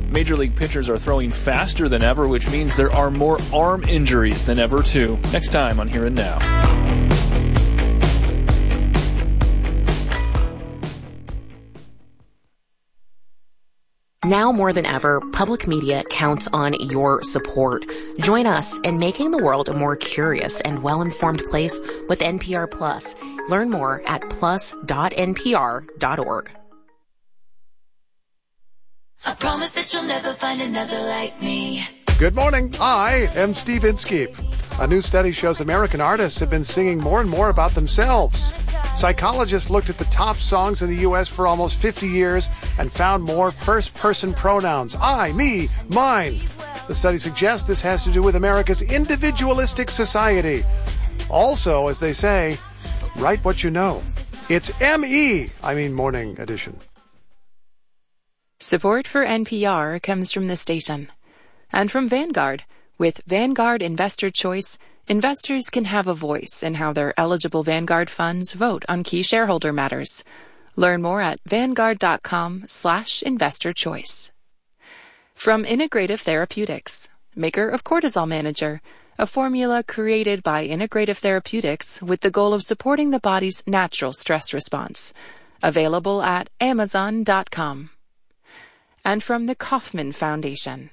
Major League pitchers are throwing faster than ever, which means there are more arm injuries than ever, too. Next time on Here and Now. Now more than ever, public media counts on your support. Join us in making the world a more curious and well-informed place with NPR Plus. Learn more at plus.npr.org. I promise that you'll never find another like me. Good morning. I am Steve Inskeep. A new study shows American artists have been singing more and more about themselves. Psychologists looked at the top songs in the U.S. for almost 50 years and found more first-person pronouns. I, me, mine. The study suggests this has to do with America's individualistic society. Also, as they say, write what you know. It's Morning Edition. Support for NPR comes from the station and from Vanguard. With Vanguard Investor Choice, investors can have a voice in how their eligible Vanguard funds vote on key shareholder matters. Learn more at vanguard.com/investorchoice. From Integrative Therapeutics, maker of Cortisol Manager, a formula created by Integrative Therapeutics with the goal of supporting the body's natural stress response. Available at amazon.com. And from the Kauffman Foundation.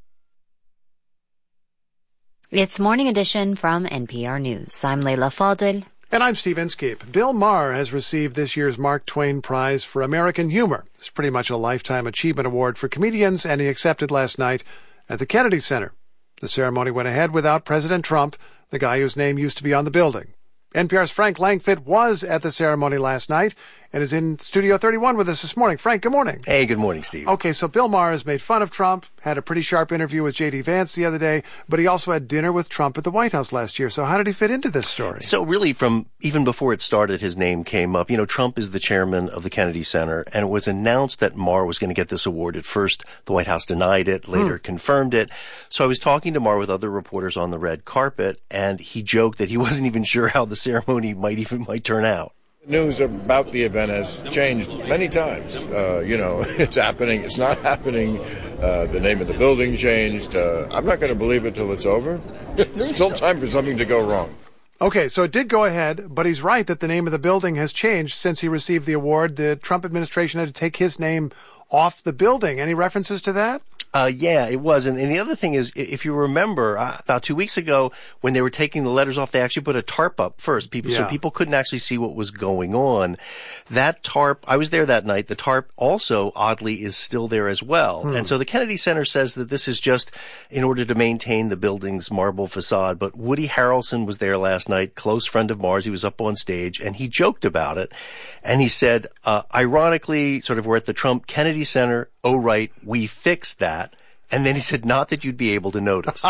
It's Morning Edition from NPR News. I'm Leila Fadel. And I'm Steve Inskeep. Bill Maher has received this year's Mark Twain Prize for American Humor. It's pretty much a Lifetime Achievement Award for comedians, and he accepted last night at the Kennedy Center. The ceremony went ahead without President Trump, the guy whose name used to be on the building. NPR's Frank Langfitt was at the ceremony last night and is in Studio 31 with us this morning. Frank, good morning. Hey, good morning, Steve. Okay, so Bill Maher has made fun of Trump, had a pretty sharp interview with J.D. Vance the other day, but he also had dinner with Trump at the White House last year. So how did he fit into this story? So really, from even before it started, his name came up. You know, Trump is the chairman of the Kennedy Center, and it was announced that Maher was going to get this award. At first, the White House denied it, later confirmed it. So I was talking to Maher with other reporters on the red carpet, and he joked that he wasn't even sure how the ceremony might turn out. News about the event has changed many times. It's happening, it's not happening. The name of the building changed. I'm not going to believe it till it's over. There's still time for something to go wrong. Okay, so it did go ahead, but he's right that the name of the building has changed since he received the award. The Trump administration had to take his name off the building. Any references to that? Yeah, it was. And the other thing is, if you remember, about 2 weeks ago, when they were taking the letters off, they actually put a tarp up first. So people couldn't actually see what was going on. That tarp, I was there that night. The tarp also, oddly, is still there as well. And so the Kennedy Center says that this is just in order to maintain the building's marble facade. But Woody Harrelson was there last night, close friend of Maher's. He was up on stage, and he joked about it. And he said, ironically, sort of, we're at the Trump Kennedy Center. Oh, right, we fixed that. And then he said, not that you'd be able to notice.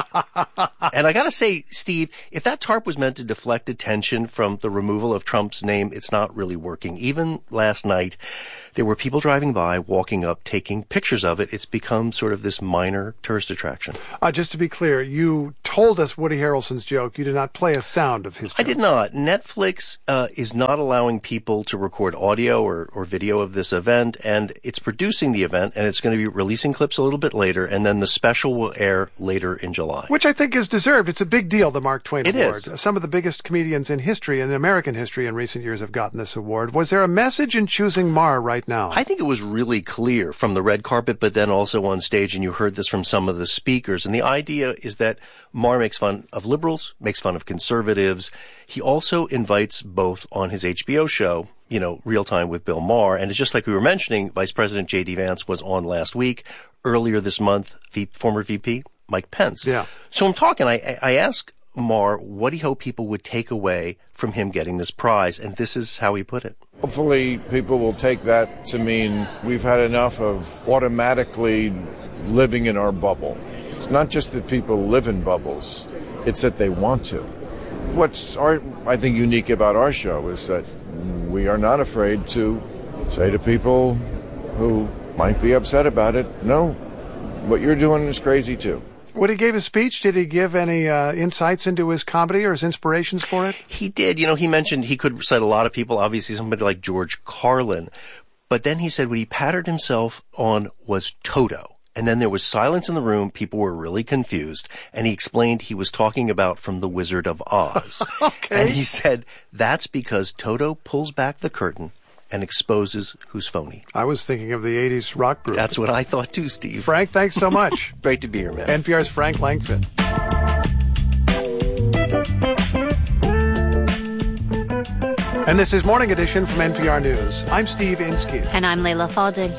And I got to say, Steve, if that tarp was meant to deflect attention from the removal of Trump's name, it's not really working. Even last night, there were people driving by, walking up, taking pictures of it. It's become sort of this minor tourist attraction. Just to be clear, you told us Woody Harrelson's joke. You did not play a sound of his joke. I did not. Netflix is not allowing people to record audio or video of this event, and it's producing the event, and it's going to be releasing clips a little bit later, and then the special will air later in July. Which I think is deserved. It's a big deal, the Mark Twain Award. Is. Some of the biggest comedians in history, in American history in recent years, have gotten this award. Was there a message in choosing Maher right now? I think it was really clear from the red carpet, but then also on stage, and you heard this from some of the speakers. And the idea is that Maher makes fun of liberals, makes fun of conservatives. He also invites both on his HBO show, Real Time with Bill Maher. And it's just like we were mentioning, Vice President J.D. Vance was on last week. Earlier this month, former VP Mike Pence. Yeah. So I'm talking, I asked Maher what he hoped people would take away from him getting this prize, and this is how he put it. Hopefully people will take that to mean we've had enough of automatically living in our bubble. It's not just that people live in bubbles, it's that they want to. What's I think unique about our show is that we are not afraid to say to people who might be upset about it, no, what you're doing is crazy too. When he gave his speech, did he give any insights into his comedy or his inspirations for it? He did. He mentioned he could cite a lot of people, obviously somebody like George Carlin. But then he said what he patted himself on was Toto. And then there was silence in the room. People were really confused. And he explained he was talking about from The Wizard of Oz. Okay. And he said that's because Toto pulls back the curtain and exposes who's phony. I was thinking of the 80s rock group. That's what I thought too, Steve. Frank, thanks so much. Great to be here, man. NPR's Frank Langfitt. And this is Morning Edition from NPR News. I'm Steve Inskeep. And I'm Leila Fadel.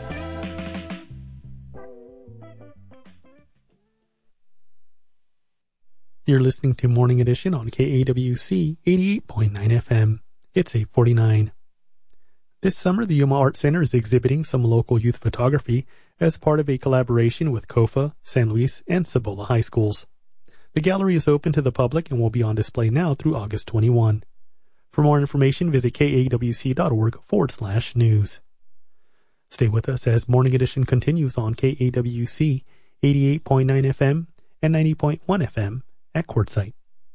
You're listening to Morning Edition on KAWC 88.9 FM. It's 8:49. This summer, the Yuma Art Center is exhibiting some local youth photography as part of a collaboration with COFA, San Luis, and Cibola High Schools. The gallery is open to the public and will be on display now through August 21. For more information, visit kawc.org/news. Stay with us as Morning Edition continues on KAWC 88.9 FM and 90.1 FM at Quartzsite.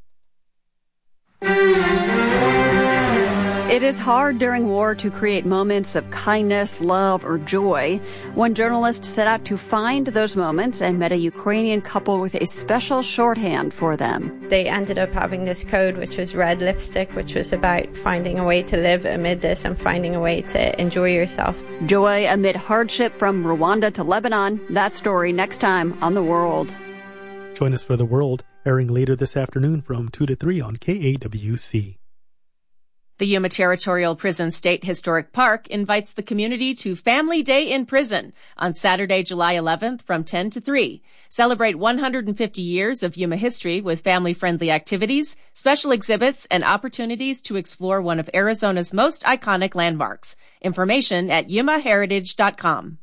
It is hard during war to create moments of kindness, love, or joy. One journalist set out to find those moments and met a Ukrainian couple with a special shorthand for them. They ended up having this code, which was red lipstick, which was about finding a way to live amid this and finding a way to enjoy yourself. Joy amid hardship from Rwanda to Lebanon. That story next time on The World. Join us for The World, airing later this afternoon from 2 to 3 on KAWC. The Yuma Territorial Prison State Historic Park invites the community to Family Day in Prison on Saturday, July 11th from 10 to 3. Celebrate 150 years of Yuma history with family-friendly activities, special exhibits, and opportunities to explore one of Arizona's most iconic landmarks. Information at yumaheritage.com.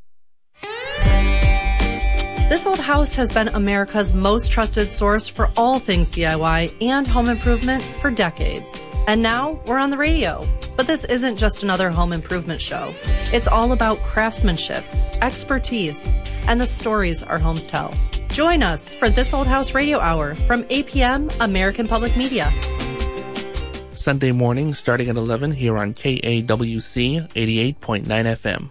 This Old House has been America's most trusted source for all things DIY and home improvement for decades. And now we're on the radio. But this isn't just another home improvement show. It's all about craftsmanship, expertise, and the stories our homes tell. Join us for This Old House Radio Hour from 8 p.m. American Public Media. Sunday morning starting at 11 here on KAWC 88.9 FM.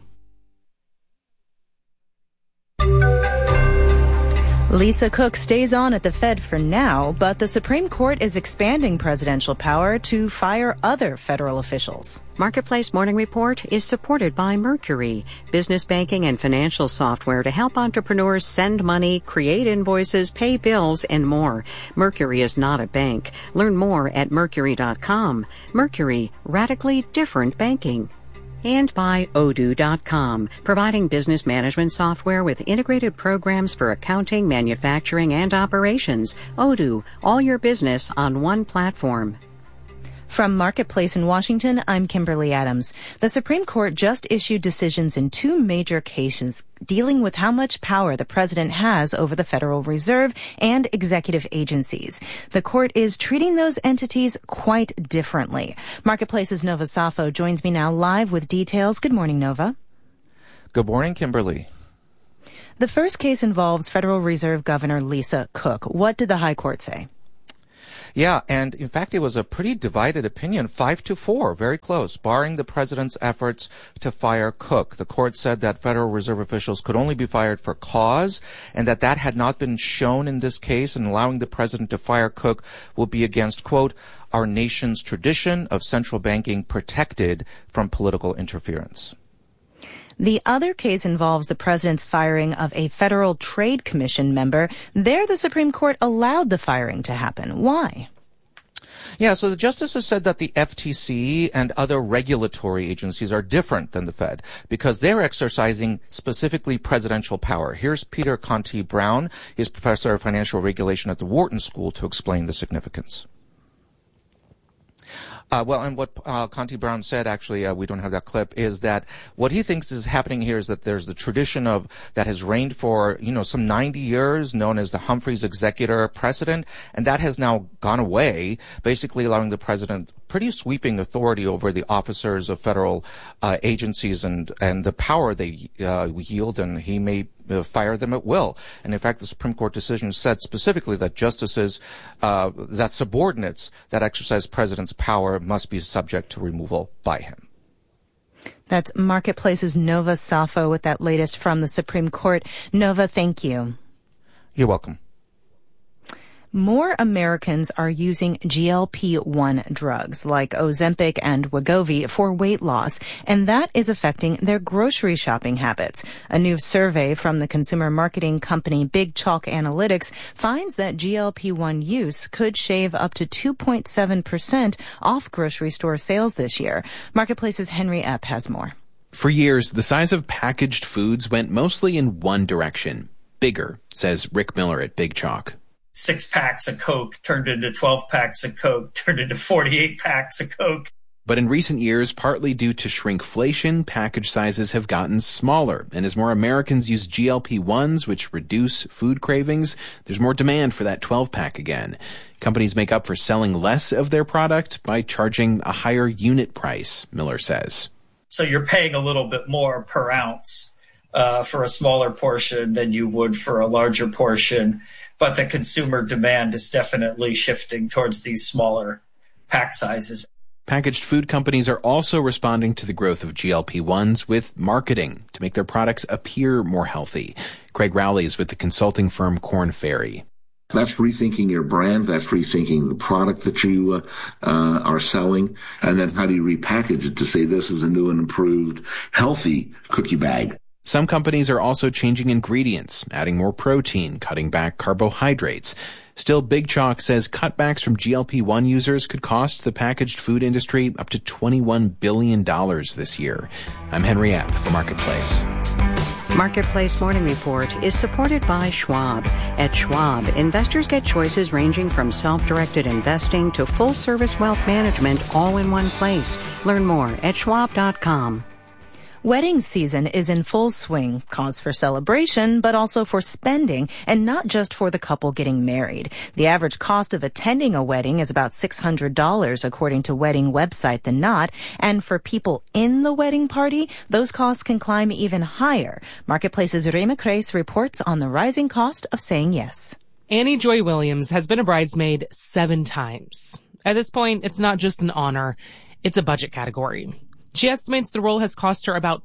Lisa Cook stays on at the Fed for now, but the Supreme Court is expanding presidential power to fire other federal officials. Marketplace Morning Report is supported by Mercury, business banking and financial software to help entrepreneurs send money, create invoices, pay bills, and more. Mercury is not a bank. Learn more at Mercury.com. Mercury, radically different banking. And by Odoo.com, providing business management software with integrated programs for accounting, manufacturing, and operations. Odoo, all your business on one platform. From Marketplace in Washington, I'm Kimberly Adams. The Supreme Court just issued decisions in two major cases dealing with how much power the president has over the Federal Reserve and executive agencies. The court is treating those entities quite differently. Marketplace's Nova Safo joins me now live with details. Good morning, Nova. Good morning, Kimberly. The first case involves Federal Reserve Governor Lisa Cook. What did the High Court say? Yeah, and in fact, it was a pretty divided opinion, 5-4, very close, barring the president's efforts to fire Cook. The court said that Federal Reserve officials could only be fired for cause, and that had not been shown in this case, and allowing the president to fire Cook will be against, quote, our nation's tradition of central banking protected from political interference. The other case involves the president's firing of a Federal Trade Commission member. There, the Supreme Court allowed the firing to happen. Why? Yeah, so the justices said that the FTC and other regulatory agencies are different than the Fed because they're exercising specifically presidential power. Here's Peter Conti Brown. He's professor of financial regulation at the Wharton School to explain the significance. And what Conti Brown said, actually, we don't have that clip, is that what he thinks is happening here is that there's the tradition of that has reigned for, some 90 years, known as the Humphreys executor precedent, and that has now gone away, basically allowing the president pretty sweeping authority over the officers of federal agencies and the power they yield, and he may fire them at will. And in fact, the Supreme Court decision said specifically that justices, that subordinates that exercise president's power must be subject to removal by him. That's Marketplace's Nova Safo with that latest from the Supreme Court. Nova, thank you. You're welcome. More Americans are using GLP-1 drugs like Ozempic and Wegovy for weight loss, and that is affecting their grocery shopping habits. A new survey from the consumer marketing company Big Chalk Analytics finds that GLP-1 use could shave up to 2.7% off grocery store sales this year. Marketplace's Henry Epp has more. For years, the size of packaged foods went mostly in one direction. Bigger, says Rick Miller at Big Chalk. 6 packs of Coke turned into 12 packs of Coke, turned into 48 packs of Coke. But in recent years, partly due to shrinkflation, package sizes have gotten smaller. And as more Americans use GLP-1s, which reduce food cravings, there's more demand for that 12-pack again. Companies make up for selling less of their product by charging a higher unit price, Miller says. So you're paying a little bit more per ounce for a smaller portion than you would for a larger portion. But the consumer demand is definitely shifting towards these smaller pack sizes. Packaged food companies are also responding to the growth of GLP-1s with marketing to make their products appear more healthy. Craig Rowley is with the consulting firm Korn Ferry. That's rethinking your brand. That's rethinking the product that you are selling. And then how do you repackage it to say this is a new and improved healthy cookie bag? Some companies are also changing ingredients, adding more protein, cutting back carbohydrates. Still, Big Chalk says cutbacks from GLP-1 users could cost the packaged food industry up to $21 billion this year. I'm Henry Epp for Marketplace. Marketplace Morning Report is supported by Schwab. At Schwab, investors get choices ranging from self-directed investing to full-service wealth management all in one place. Learn more at schwab.com. Wedding season is in full swing, cause for celebration, but also for spending, and not just for the couple getting married. The average cost of attending a wedding is about $600, according to wedding website The Knot. And for people in the wedding party, those costs can climb even higher. Marketplace's Rema Kreis reports on the rising cost of saying yes. Annie Joy Williams has been a bridesmaid 7 times. At this point, it's not just an honor, it's a budget category. She estimates the role has cost her about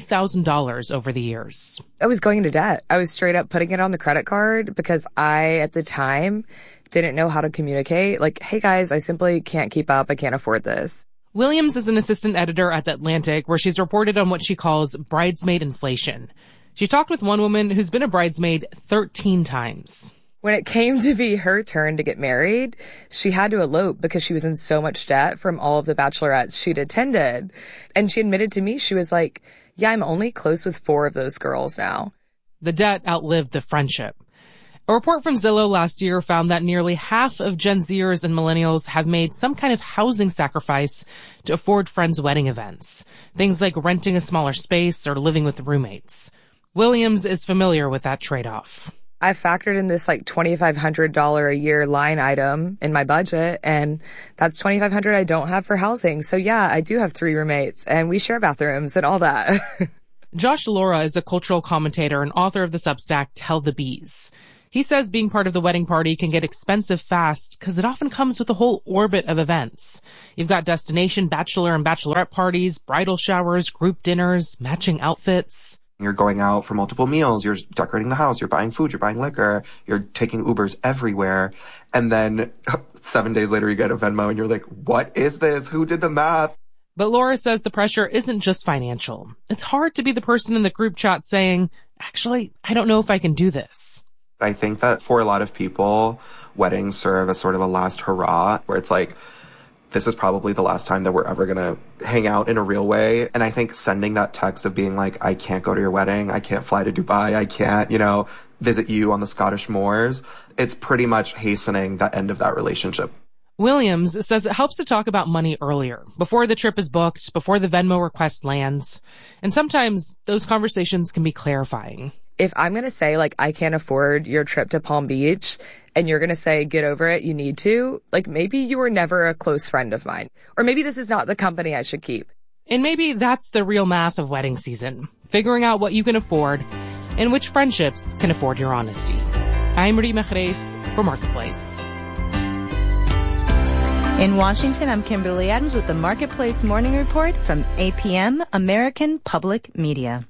$20,000 over the years. I was going into debt. I was straight up putting it on the credit card because I, at the time, didn't know how to communicate. Like, hey guys, I simply can't keep up. I can't afford this. Williams is an assistant editor at The Atlantic, where she's reported on what she calls bridesmaid inflation. She talked with one woman who's been a bridesmaid 13 times. When it came to be her turn to get married, she had to elope because she was in so much debt from all of the bachelorettes she'd attended. And she admitted to me, she was like, yeah, I'm only close with 4 of those girls now. The debt outlived the friendship. A report from Zillow last year found that nearly half of Gen Zers and millennials have made some kind of housing sacrifice to afford friends' wedding events. Things like renting a smaller space or living with roommates. Williams is familiar with that trade-off. I factored in this like $2,500 a year line item in my budget, and that's $2,500 I don't have for housing. So yeah, I do have 3 roommates and we share bathrooms and all that. Josh Laura is a cultural commentator and author of the Substack Tell the Bees. He says being part of the wedding party can get expensive fast because it often comes with a whole orbit of events. You've got destination bachelor and bachelorette parties, bridal showers, group dinners, matching outfits. You're going out for multiple meals, you're decorating the house, you're buying food, you're buying liquor, you're taking Ubers everywhere. And then 7 days later you get a Venmo and you're like, what is this? Who did the math? But Laura says the pressure isn't just financial. It's hard to be the person in the group chat saying, actually, I don't know if I can do this. I think that for a lot of people, weddings serve as sort of a last hurrah where it's like, this is probably the last time that we're ever going to hang out in a real way. And I think sending that text of being like, I can't go to your wedding, I can't fly to Dubai, I can't, visit you on the Scottish moors, it's pretty much hastening the end of that relationship. Williams says it helps to talk about money earlier, before the trip is booked, before the Venmo request lands. And sometimes those conversations can be clarifying. If I'm going to say, like, I can't afford your trip to Palm Beach, and you're going to say, get over it, you need to, like, maybe you were never a close friend of mine. Or maybe this is not the company I should keep. And maybe that's the real math of wedding season. Figuring out what you can afford and which friendships can afford your honesty. I'm Rima Kreis for Marketplace. In Washington, I'm Kimberly Adams with the Marketplace Morning Report from APM, American Public Media.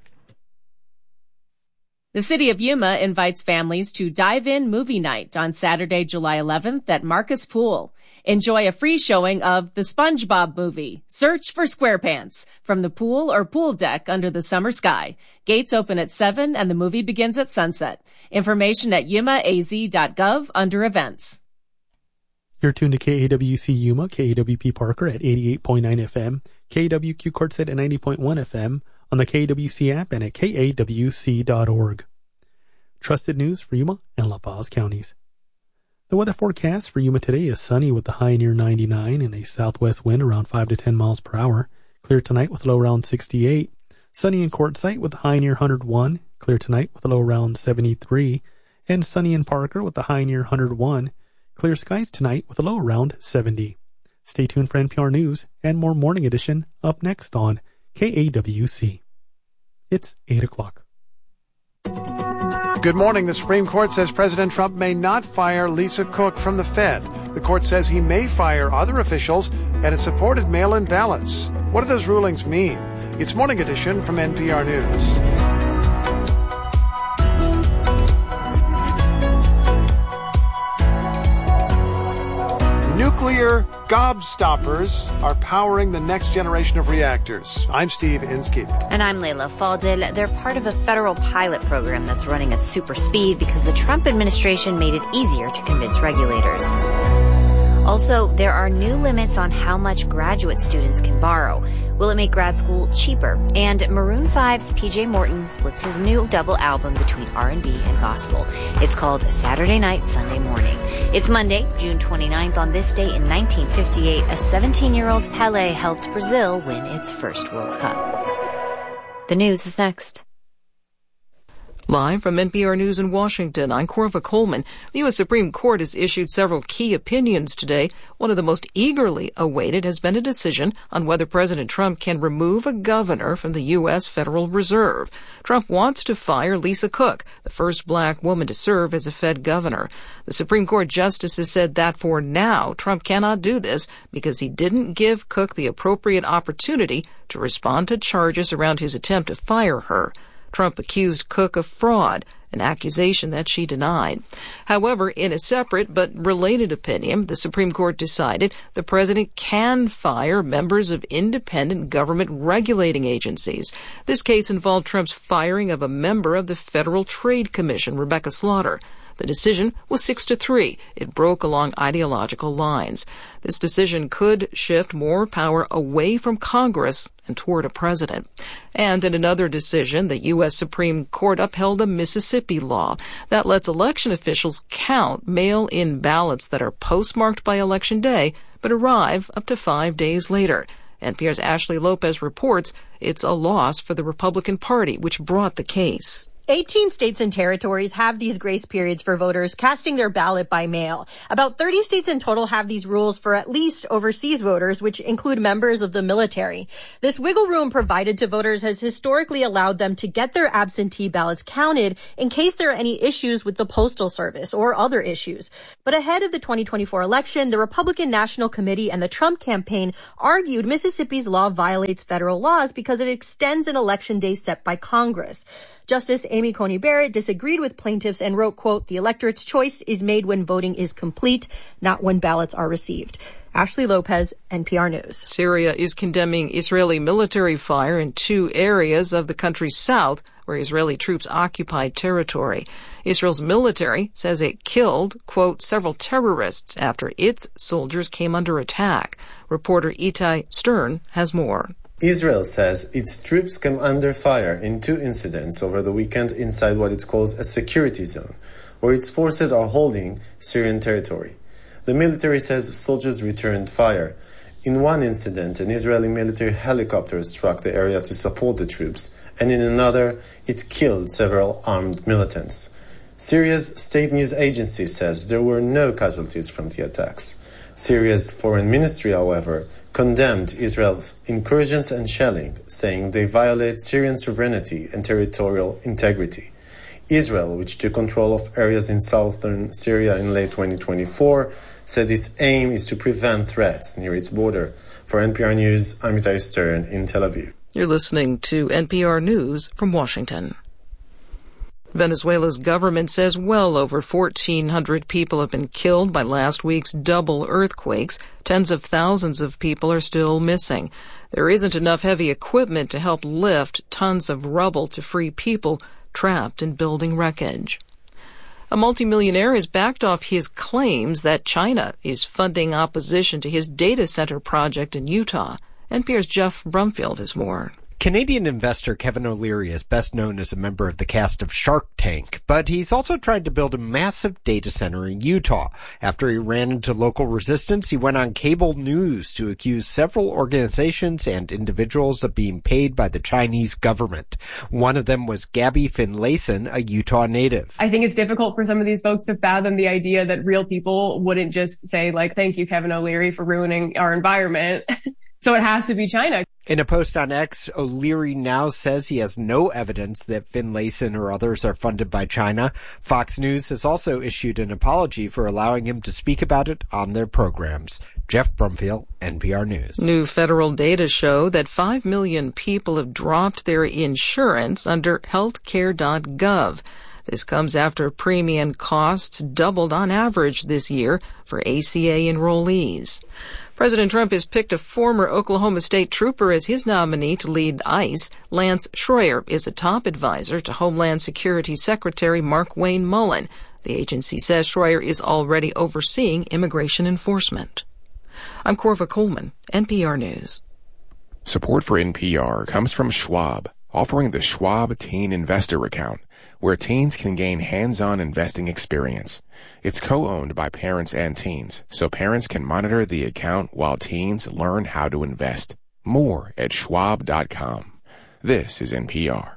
The city of Yuma invites families to dive-in movie night on Saturday, July 11th at Marcus Pool. Enjoy a free showing of The SpongeBob Movie, Search for SquarePants, from the pool or pool deck under the summer sky. Gates open at 7 and the movie begins at sunset. Information at yumaaz.gov under events. You're tuned to KAWC Yuma, KAWP Parker at 88.9 FM, KAWQ Quartzsite at 90.1 FM, on the KAWC app and at KAWC.org. Trusted news for Yuma and La Paz counties. The weather forecast for Yuma today is sunny with the high near 99 and a southwest wind around 5 to 10 miles per hour. Clear tonight with a low around 68. Sunny in Quartzsite with a high near 101. Clear tonight with a low around 73. And sunny in Parker with a high near 101. Clear skies tonight with a low around 70. Stay tuned for NPR News and more Morning Edition up next on KAWC. It's 8 o'clock. Good morning. The Supreme Court says President Trump may not fire Lisa Cook from the Fed. The court says he may fire other officials and it supported mail-in ballots. What do those rulings mean? It's Morning Edition from NPR News. Nuclear gobstoppers are powering the next generation of reactors. I'm Steve Inskeep. And I'm Layla Faldil. They're part of a federal pilot program that's running at super speed because the Trump administration made it easier to convince regulators. Also, there are new limits on how much graduate students can borrow. Will it make grad school cheaper? And Maroon 5's PJ Morton splits his new double album between R&B and gospel. It's called Saturday Night, Sunday Morning. It's Monday, June 29th. On this day in 1958, a 17-year-old Pelé helped Brazil win its first World Cup. The news is next. Live from NPR News in Washington, I'm Corva Coleman. The U.S. Supreme Court has issued several key opinions today. One of the most eagerly awaited has been a decision on whether President Trump can remove a governor from the U.S. Federal Reserve. Trump wants to fire Lisa Cook, the first black woman to serve as a Fed governor. The Supreme Court justices said that for now, Trump cannot do this because he didn't give Cook the appropriate opportunity to respond to charges around his attempt to fire her. Trump accused Cook of fraud, an accusation that she denied. However, in a separate but related opinion, the Supreme Court decided the president can fire members of independent government regulating agencies. This case involved Trump's firing of a member of the Federal Trade Commission, Rebecca Slaughter. The decision was 6-3. It broke along ideological lines. This decision could shift more power away from Congress and toward a president. And in another decision, the U.S. Supreme Court upheld a Mississippi law that lets election officials count mail-in ballots that are postmarked by Election Day but arrive up to 5 days later. NPR's Ashley Lopez reports it's a loss for the Republican Party, which brought the case. 18 states and territories have these grace periods for voters casting their ballot by mail. About 30 states in total have these rules for at least overseas voters, which include members of the military. This wiggle room provided to voters has historically allowed them to get their absentee ballots counted in case there are any issues with the Postal Service or other issues. But ahead of the 2024 election, the Republican National Committee and the Trump campaign argued Mississippi's law violates federal laws because it extends an election day set by Congress. Justice Amy Coney Barrett disagreed with plaintiffs and wrote, quote, "The electorate's choice is made when voting is complete, not when ballots are received." Ashley Lopez, NPR News. Syria is condemning Israeli military fire in 2 areas of the country's south where Israeli troops occupied territory. Israel's military says it killed, quote, several terrorists after its soldiers came under attack. Reporter Itai Stern has more. Israel says its troops came under fire in 2 incidents over the weekend inside what it calls a security zone, where its forces are holding Syrian territory. The military says soldiers returned fire. In one incident, an Israeli military helicopter struck the area to support the troops, and in another, it killed several armed militants. Syria's state news agency says there were no casualties from the attacks. Syria's foreign ministry, however, condemned Israel's incursions and shelling, saying they violate Syrian sovereignty and territorial integrity. Israel, which took control of areas in southern Syria in late 2024, said its aim is to prevent threats near its border. For NPR News, I'm Itai Stern in Tel Aviv. You're listening to NPR News from Washington. Venezuela's government says well over 1,400 people have been killed by last week's double earthquakes. Tens of thousands of people are still missing. There isn't enough heavy equipment to help lift tons of rubble to free people trapped in building wreckage. A multimillionaire has backed off his claims that China is funding opposition to his data center project in Utah. NPR's Jeff Brumfield has more. Canadian investor Kevin O'Leary is best known as a member of the cast of Shark Tank, but he's also tried to build a massive data center in Utah. After he ran into local resistance, he went on cable news to accuse several organizations and individuals of being paid by the Chinese government. One of them was Gabby Finlayson, a Utah native. I think it's difficult for some of these folks to fathom the idea that real people wouldn't just say, like, thank you, Kevin O'Leary, for ruining our environment. So it has to be China. In a post on X, O'Leary now says he has no evidence that Finlayson or others are funded by China. Fox News has also issued an apology for allowing him to speak about it on their programs. Jeff Brumfield, NPR News. New federal data show that 5 million people have dropped their insurance under healthcare.gov. This comes after premium costs doubled on average this year for ACA enrollees. President Trump has picked a former Oklahoma State trooper as his nominee to lead ICE. Lance Schroyer is a top advisor to Homeland Security Secretary Markwayne Mullin. The agency says Schroyer is already overseeing immigration enforcement. I'm Corva Coleman, NPR News. Support for NPR comes from Schwab, offering the Schwab Teen Investor Account, where teens can gain hands-on investing experience. It's co-owned by parents and teens, so parents can monitor the account while teens learn how to invest. More at schwab.com. This is NPR.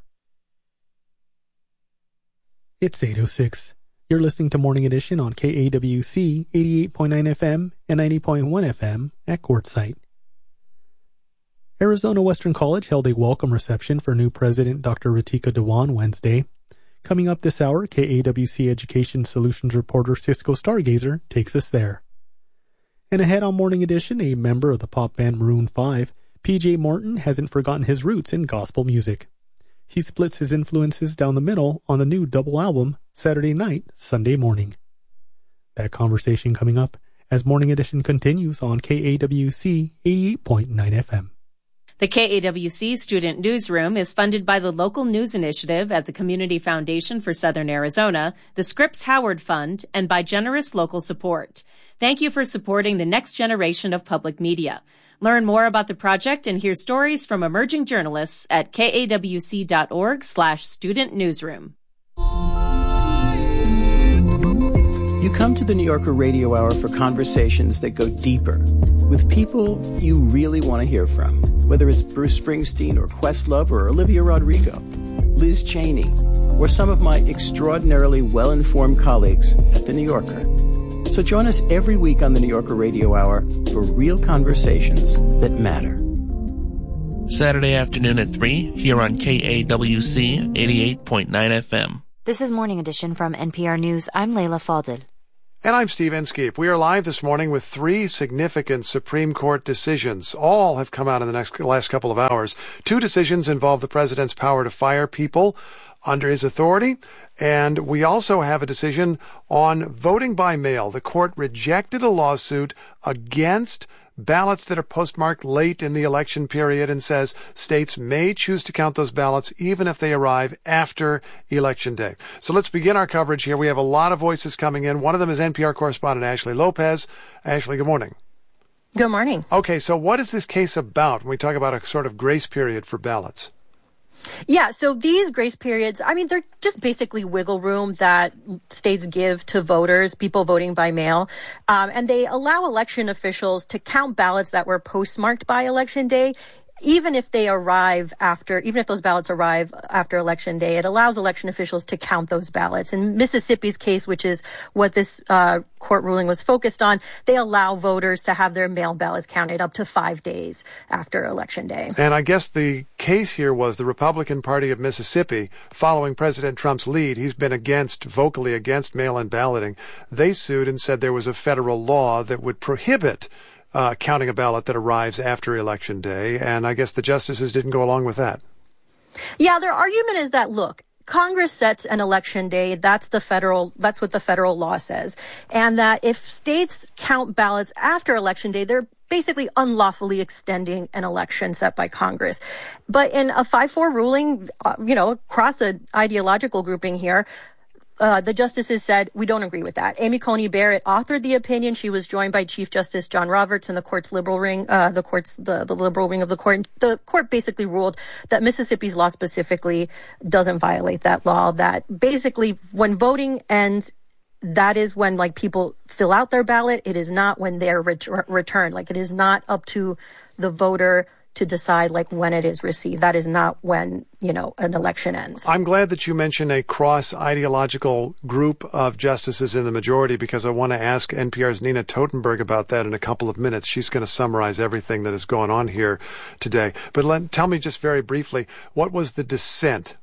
It's 8:06. You're listening to Morning Edition on KAWC 88.9 FM and 90.1 FM at Quartzsite. Arizona Western College held a welcome reception for new president Dr. Ritika Dewan Wednesday. Coming up this hour, KAWC Education Solutions reporter Cisco Stargazer takes us there. And ahead on Morning Edition, a member of the pop band Maroon 5, PJ Morton hasn't forgotten his roots in gospel music. He splits his influences down the middle on the new double album, Saturday Night, Sunday Morning. That conversation coming up as Morning Edition continues on KAWC 88.9 FM. The KAWC Student Newsroom is funded by the Local News Initiative at the Community Foundation for Southern Arizona, the Scripps Howard Fund, and by generous local support. Thank you for supporting the next generation of public media. Learn more about the project and hear stories from emerging journalists at kawc.org/student newsroom. You come to the New Yorker Radio Hour for conversations that go deeper with people you really want to hear from, whether it's Bruce Springsteen or Questlove or Olivia Rodrigo, Liz Cheney, or some of my extraordinarily well-informed colleagues at The New Yorker. So join us every week on the New Yorker Radio Hour for real conversations that matter. Saturday afternoon at 3 here on KAWC 88.9 FM. This is Morning Edition from NPR News. I'm Layla Faldel. And I'm Steve Inskeep. We are live this morning with 3 significant Supreme Court decisions. All have come out in the last couple of hours. 2 decisions involve the president's power to fire people under his authority. And we also have a decision on voting by mail. The court rejected a lawsuit against ballots that are postmarked late in the election period and says states may choose to count those ballots even if they arrive after Election Day. So let's begin our coverage here. We have a lot of voices coming in. One of them is NPR correspondent Ashley Lopez. Ashley, good morning. Good morning. Okay, so what is this case about when we talk about a sort of grace period for ballots? Yeah, so these grace periods, I mean, they're just basically wiggle room that states give to voters, people voting by mail. And they allow election officials to count ballots that were postmarked by Election Day even if those ballots arrive after Election Day, it allows election officials to count those ballots. In Mississippi's case, which is what this court ruling was focused on, they allow voters to have their mail ballots counted up to 5 days after Election Day. And I guess the case here was the Republican Party of Mississippi, following President Trump's lead. He's been vocally against mail-in balloting. They sued and said there was a federal law that would prohibit counting a ballot that arrives after Election Day, and I guess the justices didn't go along with that. Yeah, their argument is that, look, Congress sets an election day. That's what the federal law says. And that if states count ballots after Election Day, they're basically unlawfully extending an election set by Congress. But in a 5-4 ruling, across an ideological grouping here, the justices said, we don't agree with that. Amy Coney Barrett authored the opinion. She was joined by Chief Justice John Roberts in the court's liberal wing, the liberal wing of the court. The court basically ruled that Mississippi's law specifically doesn't violate that law, that basically when voting ends, that is when people fill out their ballot. It is not when they're returned. It is not up to the voter to decide when it is received. That is not when, an election ends. I'm glad that you mentioned a cross-ideological group of justices in the majority, because I want to ask NPR's Nina Totenberg about that in a couple of minutes. She's going to summarize everything that has gone on here today. But tell me just very briefly, what was the dissent?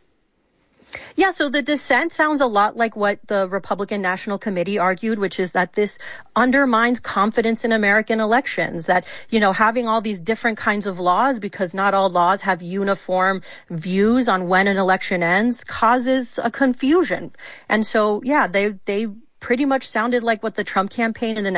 Yeah, so the dissent sounds a lot like what the Republican National Committee argued, which is that this undermines confidence in American elections, that, having all these different kinds of laws, because not all laws have uniform views on when an election ends, causes a confusion. And so, yeah, they pretty much sounded like what the Trump campaign and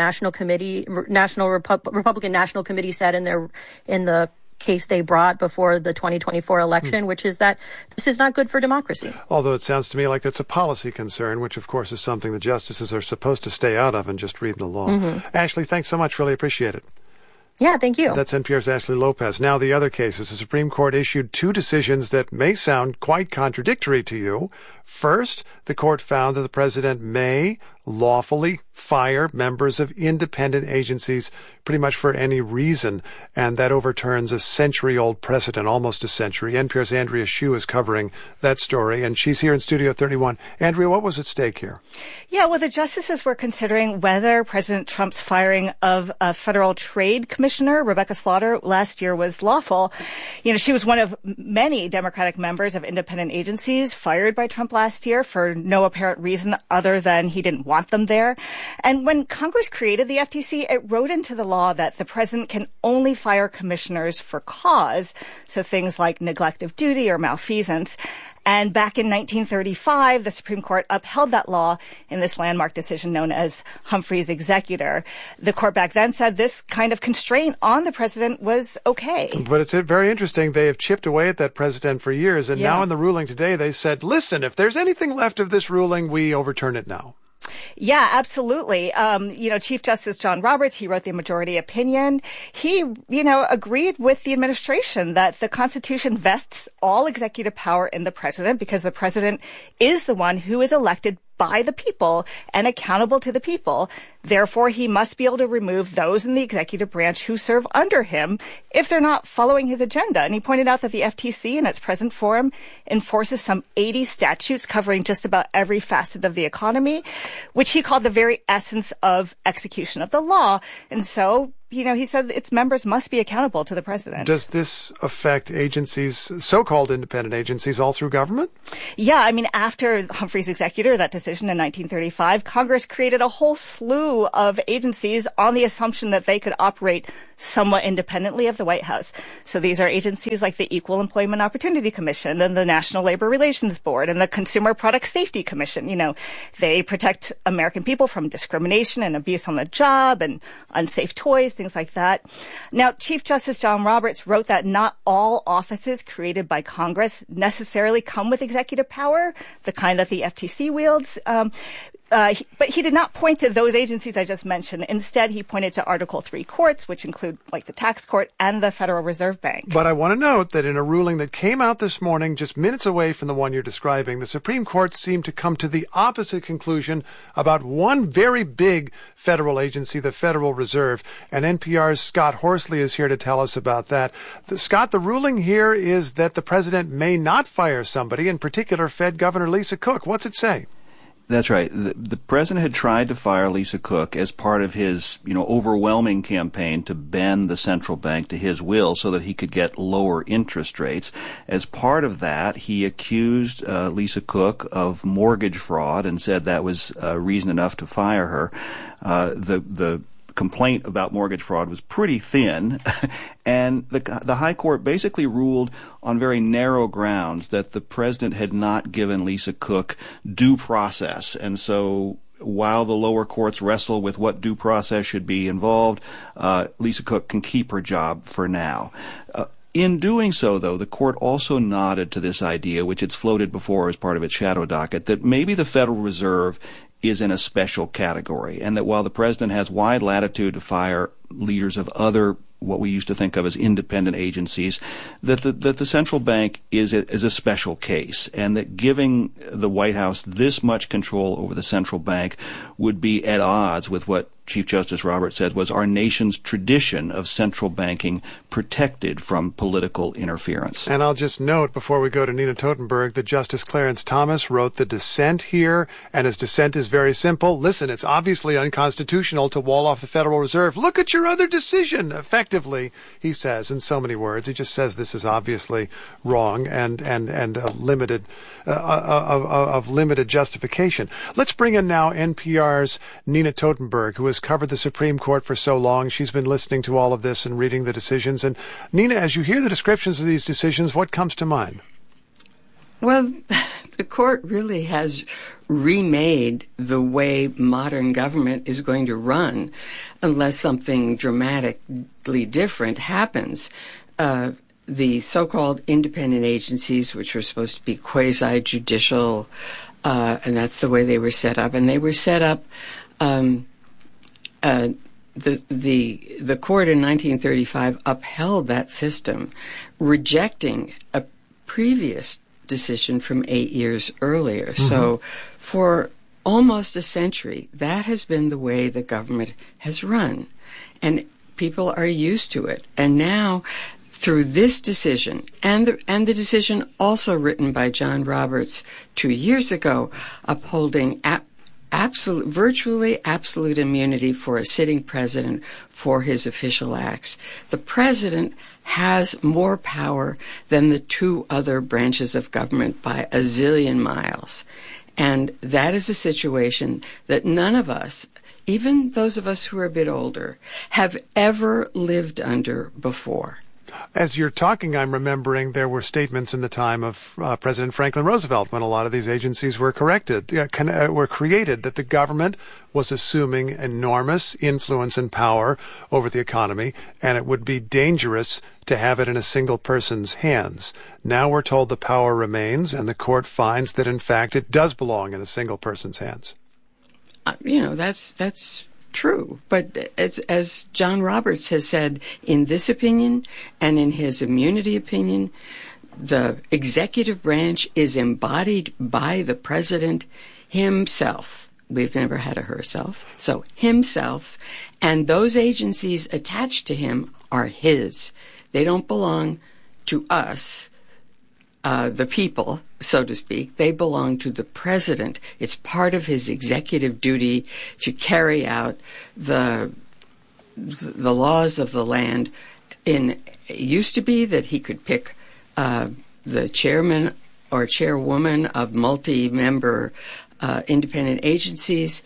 the Republican National Committee said in the case they brought before the 2024 election, which is that this is not good for democracy. Although it sounds to me like that's a policy concern, which of course is something the justices are supposed to stay out of and just read the law. Mm-hmm. Ashley, thanks so much. Really appreciate it. Yeah, thank you. That's NPR's Ashley Lopez. Now the other cases. The Supreme Court issued 2 decisions that may sound quite contradictory to you. First, the court found that the president may lawfully fire members of independent agencies pretty much for any reason, and that overturns a century-old precedent, almost a century. NPR's Andrea Hsu is covering that story, and she's here in Studio 31. Andrea, what was at stake here? Yeah, well, the justices were considering whether President Trump's firing of a federal trade commissioner, Rebecca Slaughter, last year was lawful. She was one of many Democratic members of independent agencies fired by Trump last year for no apparent reason other than he didn't want them there. And when Congress created the FTC, it wrote into the law that the president can only fire commissioners for cause, so things like neglect of duty or malfeasance. And back in 1935, the Supreme Court upheld that law in this landmark decision known as Humphrey's Executor. The court back then said this kind of constraint on the president was okay. But it's very interesting. They have chipped away at that precedent for years. And now in the ruling today, they said, listen, if there's anything left of this ruling, we overturn it now. Yeah, absolutely. Chief Justice John Roberts, he wrote the majority opinion. He, agreed with the administration that the Constitution vests all executive power in the president because the president is the one who is elected by the people and accountable to the people. Therefore, he must be able to remove those in the executive branch who serve under him if they're not following his agenda. And he pointed out that the FTC in its present form enforces some 80 statutes covering just about every facet of the economy, which he called the very essence of execution of the law. And so, he said its members must be accountable to the president. Does this affect agencies, so-called independent agencies, all through government? Yeah, after Humphrey's Executor, that decision in 1935, Congress created a whole slew of agencies on the assumption that they could operate somewhat independently of the White House. So these are agencies like the Equal Employment Opportunity Commission and the National Labor Relations Board and the Consumer Product Safety Commission. They protect American people from discrimination and abuse on the job and unsafe toys, things like that. Now, Chief Justice John Roberts wrote that not all offices created by Congress necessarily come with executive power, the kind that the FTC wields. But he did not point to those agencies I just mentioned. Instead, he pointed to Article 3 courts, which include like the tax court and the Federal Reserve Bank. But I want to note that in a ruling that came out this morning, just minutes away from the one you're describing, the Supreme Court seemed to come to the opposite conclusion about one very big federal agency, the Federal Reserve. And NPR's Scott Horsley is here to tell us about that. Scott, the ruling here is that the president may not fire somebody, in particular Fed Governor Lisa Cook. What's it say? That's right. The president had tried to fire Lisa Cook as part of his, overwhelming campaign to bend the central bank to his will so that he could get lower interest rates. As part of that, he accused Lisa Cook of mortgage fraud and said that was reason enough to fire her. The complaint about mortgage fraud was pretty thin, and the High Court basically ruled on very narrow grounds that the president had not given Lisa Cook due process. And so while the lower courts wrestle with what due process should be involved, Lisa Cook can keep her job for now. In doing so, though, the court also nodded to this idea, which it's floated before as part of its shadow docket, that maybe the Federal Reserve is in a special category, and that while the president has wide latitude to fire leaders of other what we used to think of as independent agencies, that the central bank is a special case, and that giving the White House this much control over the central bank would be at odds with what Chief Justice Roberts said was our nation's tradition of central banking protected from political interference. And I'll just note before we go to Nina Totenberg that Justice Clarence Thomas wrote the dissent here, and his dissent is very simple. Listen, it's obviously unconstitutional to wall off the Federal Reserve. Look at your other decision. Effectively, he says in so many words, he just says this is obviously wrong and limited of limited justification. Let's bring in now NPR's Nina Totenberg, who has covered the Supreme Court for so long. She's been listening to all of this and reading the decisions. And Nina, as you hear the descriptions of these decisions, what comes to mind? Well, the court really has remade the way modern government is going to run unless something dramatically different happens. The so-called independent agencies, which were supposed to be quasi-judicial, and that's the way they were set up. And they were set up the court in 1935 upheld that system, rejecting a previous decision from 8 years earlier. Mm-hmm. So for almost a century, that has been the way the government has run. And people are used to it. And now, through this decision, and the decision also written by John Roberts 2 years ago, upholding virtually absolute immunity for a sitting president for his official acts. The president has more power than the two other branches of government by a zillion miles. And that is a situation that none of us, even those of us who are a bit older, have ever lived under before. As you're talking, I'm remembering there were statements in the time of President Franklin Roosevelt when a lot of these agencies were created, that the government was assuming enormous influence and power over the economy, and it would be dangerous to have it in a single person's hands. Now we're told the power remains, and the court finds that, in fact, it does belong in a single person's hands. That's true. But as John Roberts has said in this opinion and in his immunity opinion, the executive branch is embodied by the president himself. We've never had a herself. So himself, and those agencies attached to him are his. They don't belong to us, the people, so to speak. They belong to the president. It's part of his executive duty to carry out the laws of the land. It used to be that he could pick the chairman or chairwoman of multi-member independent agencies,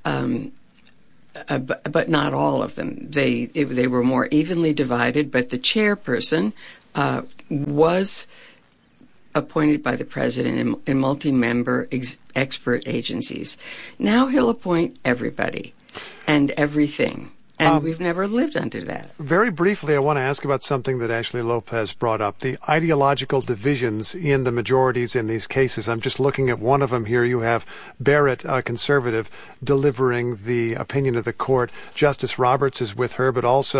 but not all of them. They were more evenly divided, but the chairperson was appointed by the president in multi-member expert agencies. Now he'll appoint everybody and everything. And we've never lived under that. Very briefly, I want to ask about something that Ashley Lopez brought up, the ideological divisions in the majorities in these cases. I'm just looking at one of them here. You have Barrett, a conservative, delivering the opinion of the court. Justice Roberts is with her, but also